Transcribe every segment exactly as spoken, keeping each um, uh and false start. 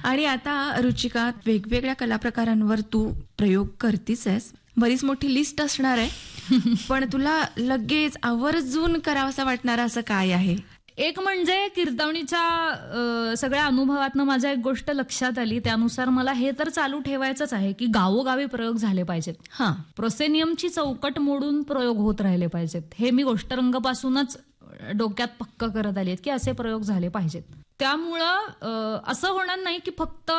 आणि आता रुचिका, वेगवेगळ्या कलाप्रकारांवर तू प्रयोग करतीस आहेस, बरीच मोठी लिस्ट असणार आहे, पण तुला लगेच आवर्जून करावासा वाटणारा असं काय आहे? एक म्हणजे कीर्तवणीच्या सगळ्या अनुभवातनं माझ्या एक गोष्ट लक्षात आली, त्यानुसार मला हे तर चालू ठेवायचंच आहे की गावोगावी प्रयोग झाले पाहिजेत. हा, प्रोसेनियमची चौकट मोडून प्रयोग होत राहिले पाहिजेत. हे मी गोष्टरंगपासूनच डोक्यात पक्क करत आली की असे प्रयोग झाले पाहिजेत. त्यामुळं असं होणार नाही की फक्त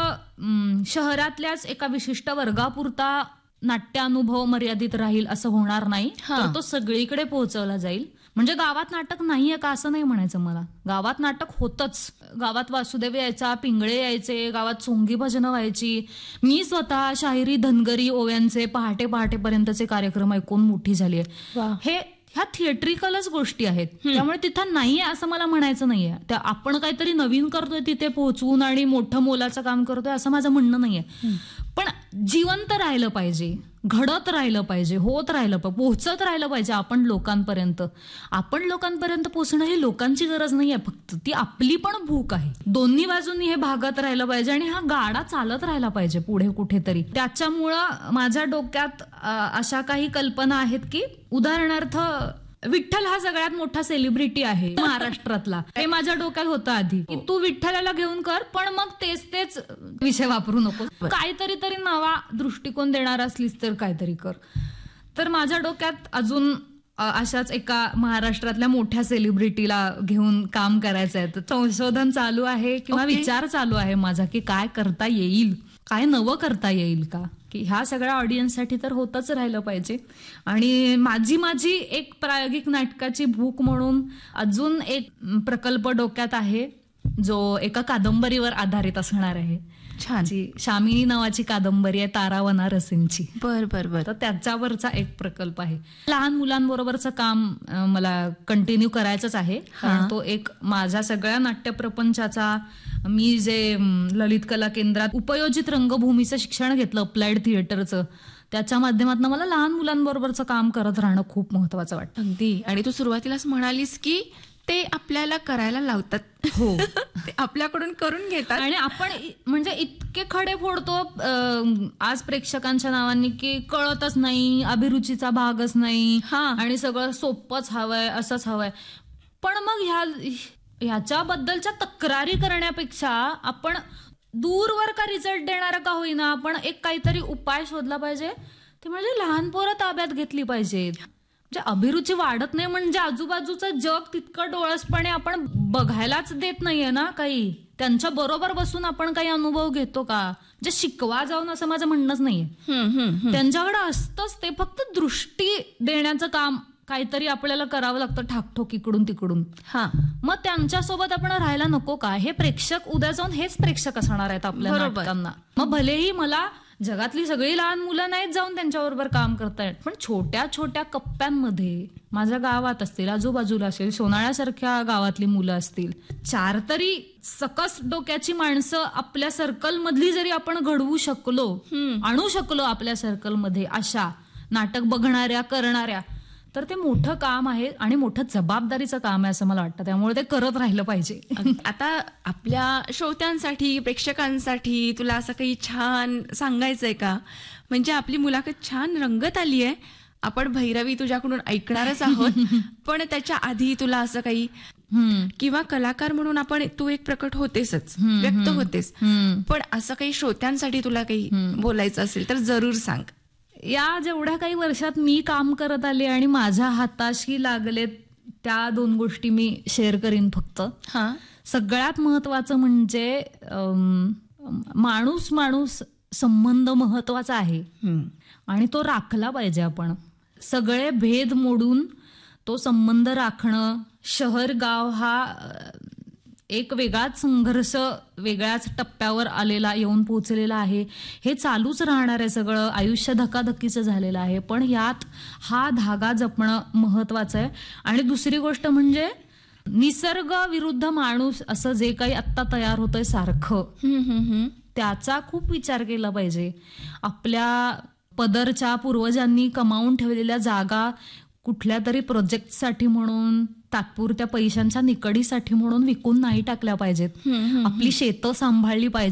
शहरातल्याच एका विशिष्ट वर्गापुरता नाट्यानुभव मर्यादित राहील असं होणार नाही, तर तो सगळीकडे पोहोचवला जाईल. म्हणजे गावात नाटक नाहीये का असं नाही म्हणायचं मला. गावात नाटक होतच. गावात वासुदेव यायचा, पिंगळे यायचे, गावात सोंगी भजनं व्हायची. मी स्वतः शाहिरी, धनगरी, ओव्यांचे पहाटे पहाटेपर्यंतचे कार्यक्रम ऐकून मोठी झाली आहे. हे ह्या थिएट्रिकलच गोष्टी आहेत, त्यामुळे तिथं नाहीये असं मला म्हणायचं नाहीये. त्या आपण काहीतरी नवीन करतोय तिथे पोहोचवून आणि मोठं मोलाचं काम करतोय असं माझं म्हणणं नाहीये. पण जिवंत राहिलं पाहिजे, घडत राहिलं पाहिजे, होत राहिलं पाहिजे, पोहोचत राहिलं पाहिजे आपण लोकांपर्यंत. आपण लोकांपर्यंत पोहोचणं ही लोकांची गरज नाहीये, फक्त ती आपली पण भूक आहे. दोन्ही बाजूंनी हे भागत राहिलं पाहिजे आणि हा गाडा चालत राहिला पाहिजे पुढे कुठेतरी. त्याच्यामुळं माझ्या डोक्यात अशा काही कल्पना आहेत की उदाहरणार्थ विठ्ठल हा सगळ्यात मोठा सेलिब्रिटी आहे महाराष्ट्रातला. हे माझ्या डोक्यात होतं आधी की तू विठ्ठलाला घेऊन कर, पण मग तेच तेच विषय वापरू नको, काहीतरी तरी नवा दृष्टिकोन देणार असलीस तर काहीतरी कर. तर माझ्या डोक्यात अजून अशाच एका महाराष्ट्रातल्या मोठ्या सेलिब्रिटीला घेऊन काम करायचं आहे. संशोधन चालू आहे किंवा विचार चालू आहे माझा की काय करता येईल, काय नवं करता येईल का, की ह्या सगळ्या ऑडियन्ससाठी तर होतच राहिलं पाहिजे. आणि माझी माझी एक प्रायोगिक नाटकाची भूक म्हणून अजून एक प्रकल्प डोक्यात आहे, जो एका कादंबरीवर आधारित असणार आहे. छान. शामिनी नावाची कादंबरी आहे, तारा वनारसींची. बर बर बर. तर त्याच्यावरचा एक प्रकल्प आहे. लहान मुलांबरोबरचं काम मला कंटिन्यू करायचंच आहे, कारण तो एक माझ्या सगळ्या नाट्यप्रपंचाचा, मी जे ललित कला केंद्रात उपयोजित रंगभूमीचं शिक्षण घेतलं, अप्लाइड थिएटरचं, त्याच्या माध्यमातून मला लहान मुलांबरोबरचं काम करत राहणं खूप महत्वाचं वाटतं. अगदी. आणि तू सुरुवातीलाच म्हणालीस की ते आपल्याला करायला लावतात. हो, ते आपल्याकडून करून घेतात आणि आपण म्हणजे इतके खडे फोडतो आज प्रेक्षकांच्या नावानी की कळतच नाही, अभिरुचीचा भागच नाही आणि सगळं सोपंच हवंय, असंच हवंय. पण मग ह्या ह्याच्याबद्दलच्या तक्रारी करण्यापेक्षा आपण दूरवर का रिझल्ट देणारा का होईना, आपण एक काहीतरी उपाय शोधला पाहिजे. ते म्हणजे लहान पोरं ताब्यात घेतली पाहिजेत. म्हणजे अभिरुची वाढत नाही म्हणजे आजूबाजूचं जग तितकं डोळसपणे आपण बघायलाच देत नाहीये ना काही. त्यांच्या बरोबर बसून आपण काही अनुभव घेतो का, म्हणजे शिकवा जाऊन असं माझं म्हणणंच नाहीये. त्यांच्याकडे असतंच ते, फक्त दृष्टी देण्याचं काम काहीतरी आपल्याला करावं लागतं, ठाकठोक इकडून तिकडून. हा, मग त्यांच्यासोबत आपण राहायला नको का? हे प्रेक्षक उद्या जाऊन हेच प्रेक्षक असणार आहेत आपल्या नाटकांना. मग भलेही मला जगातली सगळी लहान मुलं नाहीत जाऊन त्यांच्याबरोबर काम करतायत, पण छोट्या छोट्या कप्प्यांमध्ये माझ्या गावात असतील, आजूबाजूला असेल, सोनाळ्यासारख्या गावातली मुलं असतील, चार तरी सकस डोक्याची माणसं आपल्या सर्कल मधली जरी आपण घडवू शकलो, आणू शकलो आपल्या सर्कलमध्ये, अशा नाटक बघणाऱ्या, करणाऱ्या, तर ते मोठं काम आहे आणि मोठं जबाबदारीचं काम आहे असं मला वाटतं. त्यामुळे ते करत राहिलं पाहिजे. आता आपल्या श्रोत्यांसाठी, प्रेक्षकांसाठी तुला असं काही छान सांगायचंय का? म्हणजे आपली मुलाखत छान रंगत आली आहे, आपण भैरवी तुझ्याकडून ऐकणारच आहोत, पण त्याच्या आधी तुला असं काही, किंवा कलाकार म्हणून आपण तू एक प्रकट होतेसच, व्यक्त होतेस, पण असं काही श्रोत्यांसाठी तुला काही बोलायचं असेल तर जरूर सांग. या जेवढ्या काही वर्षात मी काम करत आले आणि माझ्या हाताशी लागले त्या दोन गोष्टी मी शेअर करीन फक्त. हा, सगळ्यात महत्वाचं म्हणजे माणूस माणूस संबंध महत्वाचा आहे आणि तो राखला पाहिजे. आपण सगळे भेद मोडून तो संबंध राखणं. शहर गाव हा एक वेगळाच संघर्ष, वेगळ्याच टप्प्यावर आलेला, येऊन पोहोचलेला आहे. हे चालूच राहणार आहे, सगळं आयुष्य धकाधकीचं झालेलं आहे, पण यात हा धागा जपणं महत्वाचं आहे. आणि दुसरी गोष्ट म्हणजे निसर्ग विरुद्ध माणूस असं जे काही आत्ता तयार होतंय सारखं, त्याचा खूप विचार केला पाहिजे. आपल्या पदरच्या पूर्वजांनी कमावून ठेवलेल्या जागा कुठल्या तरी प्रोजेक्टसाठी म्हणून, तात्पुरत्या पैशांच्या निकडीसाठी म्हणून विकून नाही टाकल्या पाहिजेत. आपली शेतं सांभाळली पाहिजे.